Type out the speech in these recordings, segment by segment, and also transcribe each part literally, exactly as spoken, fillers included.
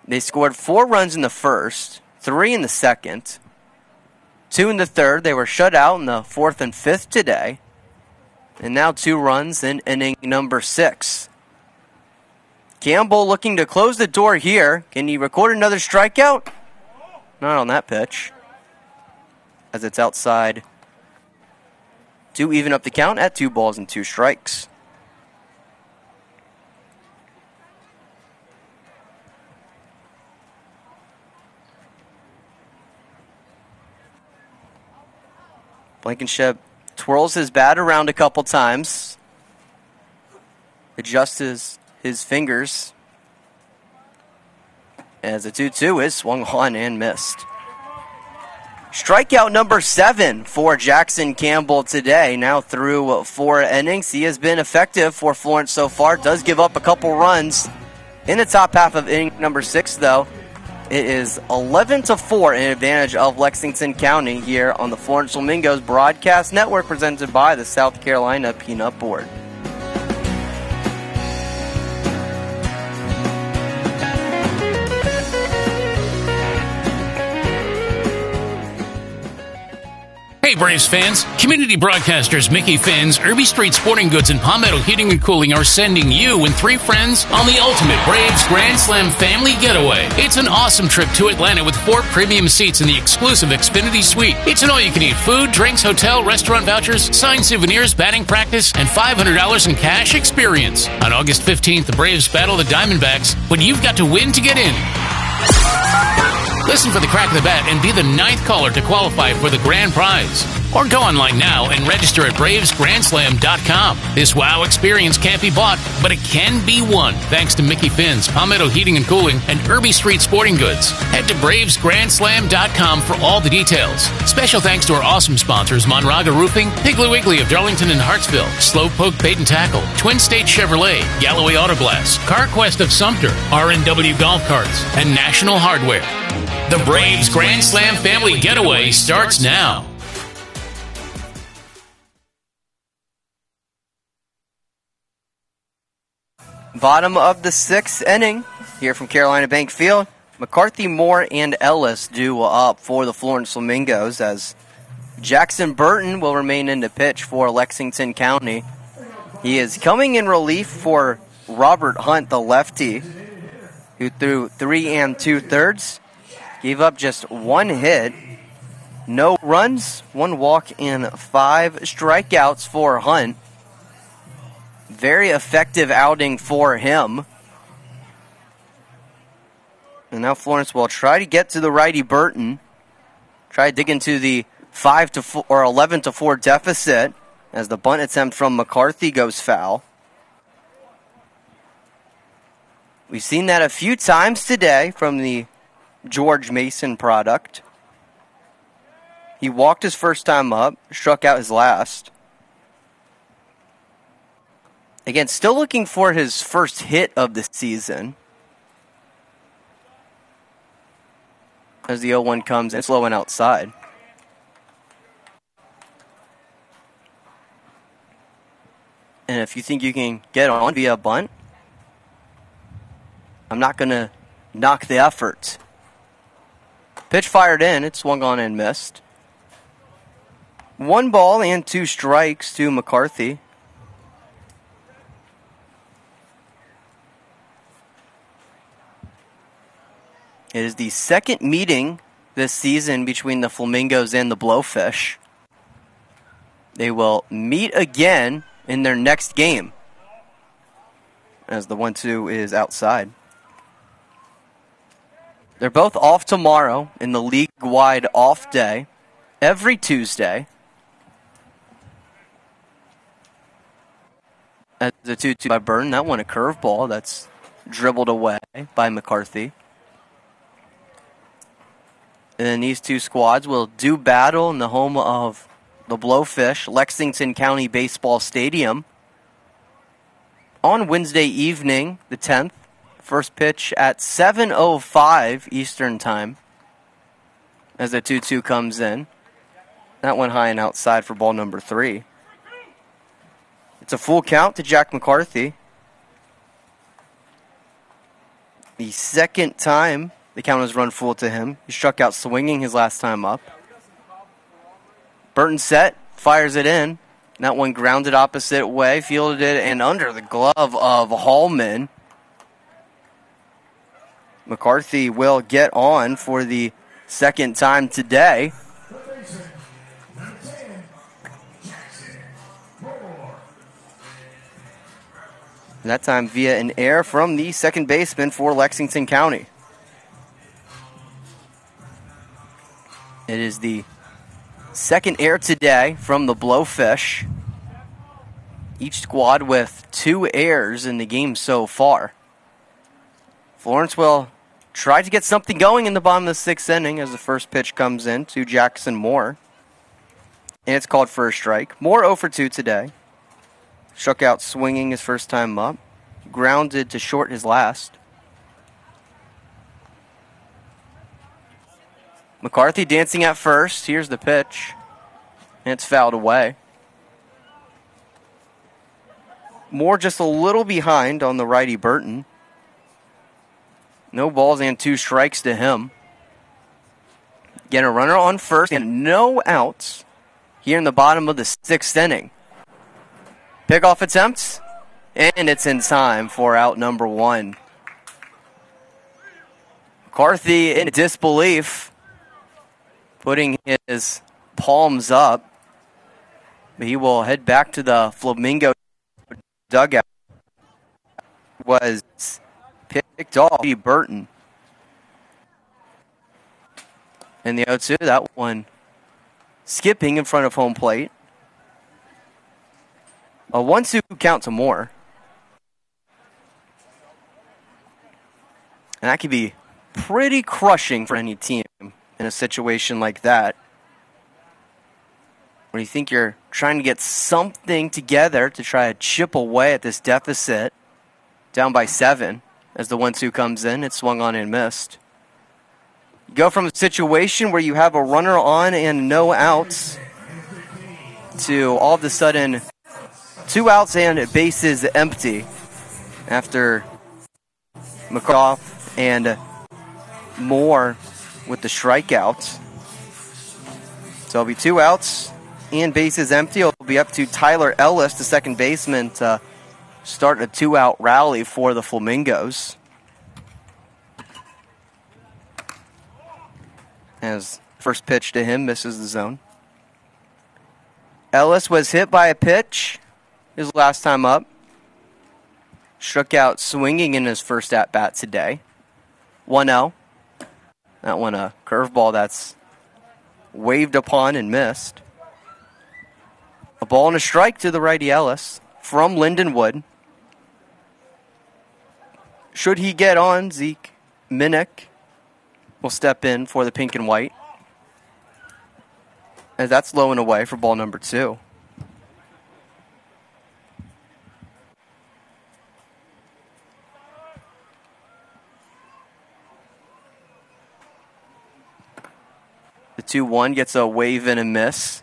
They scored four runs in the first, three in the second, two in the third. They were shut out in the fourth and fifth today. And now two runs in inning number six. Campbell looking to close the door here. Can he record another strikeout? Not on that pitch, as it's outside to even up the count at two balls and two strikes. Blankenship twirls his bat around a couple times, adjusts his, his fingers, as the two two is swung on and missed. Strikeout number seven for Jackson Campbell today. Now through four innings, he has been effective for Florence so far. Does give up a couple runs in the top half of inning number six, though. It is eleven to four in advantage of Lexington County here on the Florence Flamingos Broadcast Network, presented by the South Carolina Peanut Board. Hey Braves fans, community broadcasters Mickey Finn's, Irby Street Sporting Goods, and Palmetto Heating and Cooling are sending you and three friends on the ultimate Braves Grand Slam family getaway. It's an awesome trip to Atlanta with four premium seats in the exclusive Xfinity Suite. It's an all-you-can-eat food, drinks, hotel, restaurant vouchers, signed souvenirs, batting practice, and five hundred dollars in cash experience. On August fifteenth, the Braves battle the Diamondbacks, but you've got to win to get in. Listen for the crack of the bat and be the ninth caller to qualify for the grand prize. Or go online now and register at Braves Grand Slam dot com. This wow experience can't be bought, but it can be won thanks to Mickey Finn's, Palmetto Heating and Cooling, and Irby Street Sporting Goods. Head to Braves Grand Slam dot com for all the details. Special thanks to our awesome sponsors, Monraga Roofing, Piggly Wiggly of Darlington and Hartsville, Slowpoke Bait and Tackle, Twin State Chevrolet, Galloway Auto Glass, CarQuest of Sumter, R and W Golf Carts, and National Hardware. The Braves Grand Slam Family Getaway starts now. Bottom of the sixth inning here from Carolina Bank Field. McCarthy, Moore, and Ellis due up for the Florence Flamingos, as Jackson Burton will remain in the pitch for Lexington County. He is coming in relief for Robert Hunt, the lefty, who threw three and two-thirds. Gave up just one hit, no runs, one walk, and five strikeouts for Hunt. Very effective outing for him. And now Florence will try to get to the righty Burton. Try to dig into the five to four or eleven to four deficit as the bunt attempt from McCarthy goes foul. We've seen that a few times today from the George Mason product. He walked his first time up, struck out his last. Again, still looking for his first hit of the season. As the oh one comes in slow and outside. And if you think you can get on via a bunt, I'm not going to knock the effort. Pitch fired in. It swung on and missed. One ball and two strikes to McCarthy. It is the second meeting this season between the Flamingos and the Blowfish. They will meet again in their next game, as the one two is outside. They're both off tomorrow in the league-wide off day, every Tuesday. As the two two by Burton, that one a curveball that's dribbled away by McCarthy. And then these two squads will do battle in the home of the Blowfish, Lexington County Baseball Stadium, on Wednesday evening, the tenth. First pitch at seven oh five Eastern Time as the two two comes in. That one high and outside for ball number three. It's a full count to Jack McCarthy. The second time the count is run full to him. He struck out swinging his last time up. Burton set, fires it in. That one grounded opposite way, fielded it, and under the glove of Hallman. McCarthy will get on for the second time today. That time via an error from the second baseman for Lexington County. It is the second error today from the Blowfish. Each squad with two errors in the game so far. Florence will try to get something going in the bottom of the sixth inning as the first pitch comes in to Jackson Moore. And it's called for a strike. Moore oh for two today. Struck out swinging his first time up. Grounded to short his last. McCarthy dancing at first. Here's the pitch. And it's fouled away. Moore just a little behind on the righty Burton. No balls and two strikes to him. Get a runner on first and no outs here in the bottom of the sixth inning. Pickoff attempts, and it's in time for out number one. McCarthy in disbelief, putting his palms up. He will head back to the Flamingo dugout. Was picked off Burton. And the oh two, that one skipping in front of home plate. A one two count to Moore. And that could be pretty crushing for any team in a situation like that. When you think you're trying to get something together to try to chip away at this deficit, down by seven. As the one two comes in, it's swung on and missed. You go from a situation where you have a runner on and no outs to all of a sudden two outs and bases empty after McCoff and Moore with the strikeouts. So it'll be two outs and bases empty. It'll be up to Tyler Ellis, the second baseman, to start a two-out rally for the Flamingos. As first pitch to him misses the zone. Ellis was hit by a pitch his last time up. Struck out swinging in his first at-bat today. one oh. That one a curveball that's waved upon and missed. A ball and a strike to the righty Ellis from Lindenwood. Should he get on, Zeke Minnick will step in for the pink and white. As that's low and away for ball number two. The two one gets a wave and a miss.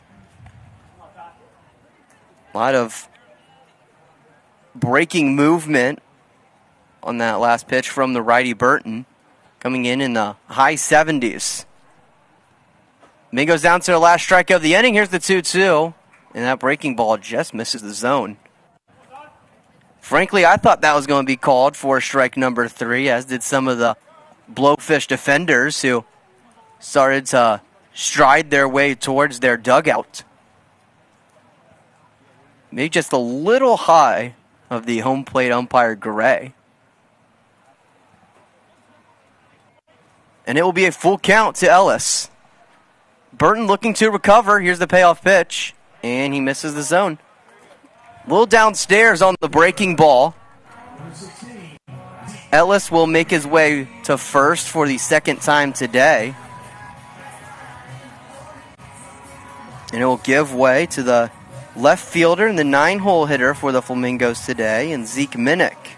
A lot of breaking movement on that last pitch from the righty Burton. Coming in in the high seventies. May goes down to the last strike of the inning. Here's the two two. And that breaking ball just misses the zone. Frankly, I thought that was going to be called for strike number three, as did some of the Blowfish defenders who started to stride their way towards their dugout. Maybe just a little high of the home plate umpire Gray. And it will be a full count to Ellis. Burton looking to recover. Here's the payoff pitch. And he misses the zone. A little downstairs on the breaking ball. Ellis will make his way to first for the second time today. And it will give way to the left fielder and the nine-hole hitter for the Flamingos today, and Zeke Minnick.